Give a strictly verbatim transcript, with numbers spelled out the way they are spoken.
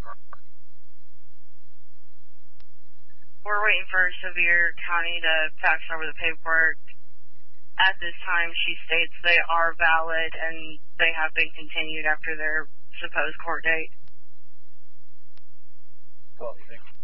We're waiting for Sevier County to fax over the paperwork. At this time, she states they are valid and they have been continued after their supposed court date. Well, thank you.